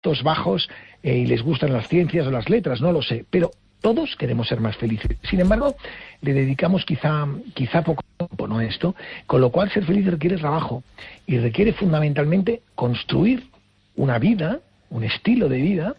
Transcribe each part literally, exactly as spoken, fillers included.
altos, bajos, eh, y les gustan las ciencias o las letras, no lo sé, pero todos queremos ser más felices. Sin embargo, le dedicamos quizá, quizá poco tiempo, ¿no?, a esto, con lo cual ser feliz requiere trabajo y requiere fundamentalmente construir una vida, un estilo de vida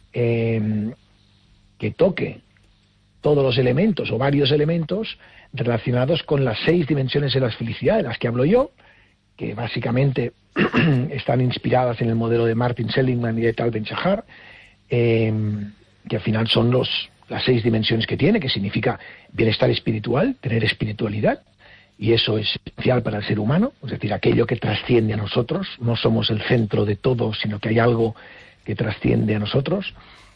eh, que toque todos los elementos o varios elementos relacionados con las seis dimensiones de la felicidad de las que hablo yo, que básicamente están inspiradas en el modelo de Martin Seligman y de Tal Ben-Shahar, eh, que al final son los, las seis dimensiones que tiene, que significa bienestar espiritual, tener espiritualidad, y eso es esencial para el ser humano, es decir, aquello que trasciende a nosotros, no somos el centro de todo, sino que hay algo que trasciende a nosotros.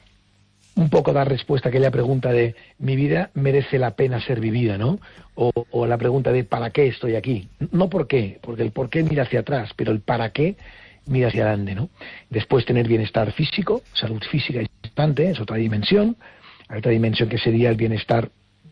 Un poco dar respuesta a aquella pregunta de ¿mi vida merece la pena ser vivida?, ¿no? O, o la pregunta de ¿para qué estoy aquí? No por qué, porque el por qué mira hacia atrás, pero el para qué mira hacia adelante, ¿no? Después tener bienestar físico, salud física es importante, es otra dimensión. Hay otra dimensión que sería el bienestar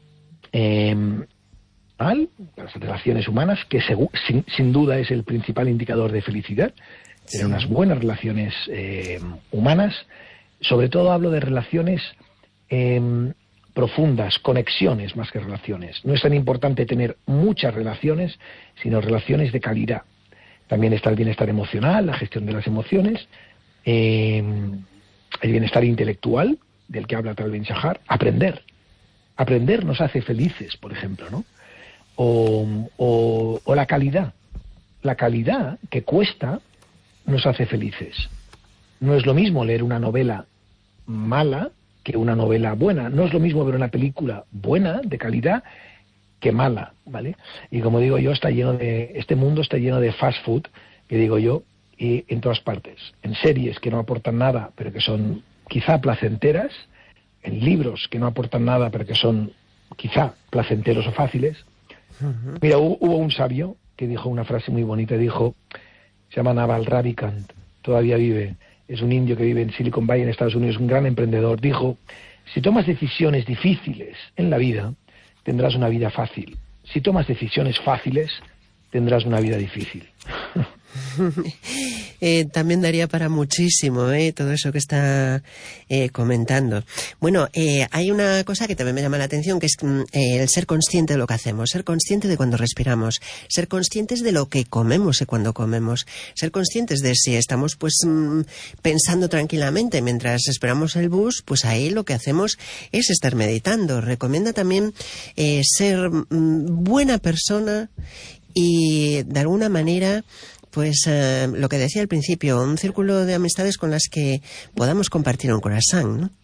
eh, mal, las relaciones humanas, que segu- sin, sin duda es el principal indicador de felicidad. Tener unas buenas relaciones eh, humanas. Sobre todo hablo de relaciones eh, profundas, conexiones más que relaciones. No es tan importante tener muchas relaciones, sino relaciones de calidad. También está el bienestar emocional, la gestión de las emociones, eh, el bienestar intelectual, del que habla Tal Ben-Shahar, aprender. Aprender nos hace felices, por ejemplo, ¿no? O, o, o la calidad. La calidad que cuesta nos hace felices. No es lo mismo leer una novela mala que una novela buena. No es lo mismo ver una película buena, de calidad, que mala, ¿vale? Y como digo yo, está lleno de este mundo está lleno de fast food, que digo yo, y en todas partes. En series que no aportan nada, pero que son quizá placenteras, en libros que no aportan nada, pero que son quizá placenteros o fáciles. Uh-huh. Mira, hubo, hubo un sabio que dijo una frase muy bonita, dijo, se llama Naval Ravikant, todavía vive, es un indio que vive en Silicon Valley en Estados Unidos, un gran emprendedor, dijo, si tomas decisiones difíciles en la vida, tendrás una vida fácil. Si tomas decisiones fáciles, tendrás una vida difícil. eh, también daría para muchísimo, eh, todo eso que está eh, comentando. Bueno, eh, hay una cosa que también me llama la atención, que es eh, el ser consciente de lo que hacemos, ser consciente de cuando respiramos, ser conscientes de lo que comemos y cuando comemos, ser conscientes de si estamos pues mm, pensando tranquilamente mientras esperamos el bus, pues ahí lo que hacemos es estar meditando. Recomienda también eh, ser mm, buena persona y de alguna manera pues eh, lo que decía al principio, un círculo de amistades con las que podamos compartir un croissant, ¿no?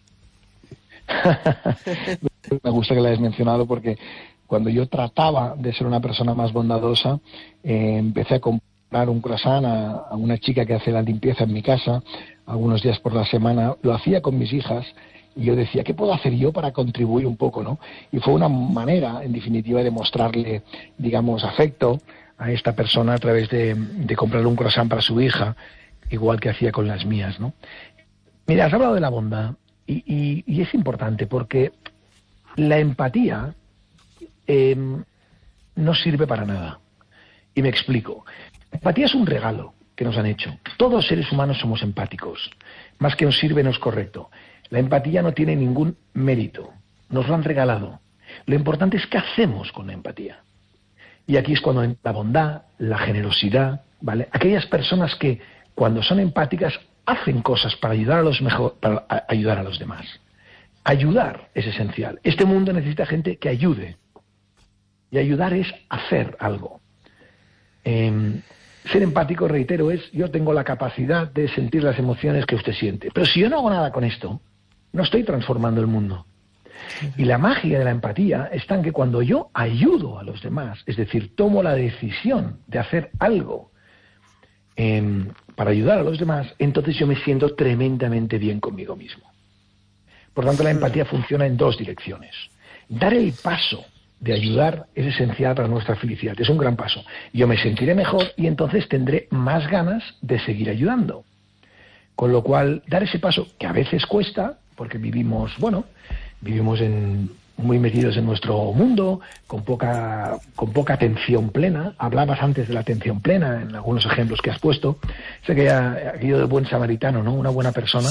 Me gusta que lo hayas mencionado porque cuando yo trataba de ser una persona más bondadosa, eh, empecé a comprar un croissant a, a una chica que hace la limpieza en mi casa algunos días por la semana. Lo hacía con mis hijas y yo decía, ¿qué puedo hacer yo para contribuir un poco, no? Y fue una manera, en definitiva, de mostrarle, digamos, afecto a esta persona a través de, de comprarle un croissant para su hija, igual que hacía con las mías, ¿no? Mira, has hablado de la bondad y, y, y es importante porque la empatía eh, no sirve para nada. Y me explico. La empatía es un regalo que nos han hecho. Todos los seres humanos somos empáticos. Más que nos sirve no es correcto. La empatía no tiene ningún mérito. Nos lo han regalado. Lo importante es qué hacemos con la empatía. Y aquí es cuando la bondad, la generosidad, ¿vale? Aquellas personas que cuando son empáticas hacen cosas para ayudar a los mejor, para ayudar a los demás. Ayudar es esencial. Este mundo necesita gente que ayude. Y ayudar es hacer algo. Eh, ser empático, reitero, es yo tengo la capacidad de sentir las emociones que usted siente. Pero si yo no hago nada con esto, no estoy transformando el mundo. Y la magia de la empatía está en que cuando yo ayudo a los demás, es decir, tomo la decisión de hacer algo eh, para ayudar a los demás, entonces yo me siento tremendamente bien conmigo mismo. Por tanto, la empatía funciona en dos direcciones. Dar el paso de ayudar es esencial para nuestra felicidad, es un gran paso. Yo me sentiré mejor y entonces tendré más ganas de seguir ayudando. Con lo cual, dar ese paso, que a veces cuesta, porque vivimos, bueno, vivimos en, muy metidos en nuestro mundo, con poca, con poca atención plena. Hablabas antes de la atención plena en algunos ejemplos que has puesto. Sé que aquello del buen samaritano, ¿no? Una buena persona